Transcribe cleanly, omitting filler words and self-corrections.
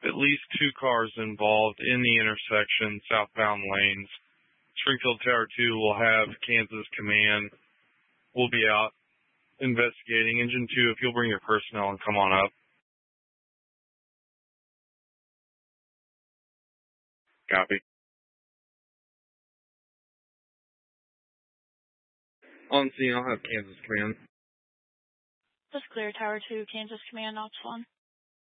at least 2 cars involved in the intersection, southbound lanes. Springfield Tower 2 will have Kansas Command. We'll be out investigating. Engine 2, if you'll bring your personnel and come on up. Copy. On scene, I'll have Kansas Command. This is clear, Tower 2, Kansas Command, Ops 1.